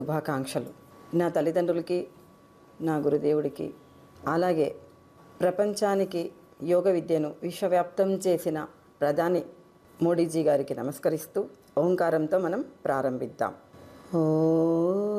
శుభాకాంక్షలు. నా తల్లిదండ్రులకి, నా గురుదేవుడికి, అలాగే ప్రపంచానికి యోగ విద్యను విశ్వవ్యాప్తం చేసిన ప్రధాని మోడీజీ గారికి నమస్కరిస్తూ ఓంకారంతో మనం ప్రారంభిద్దాం. ఓ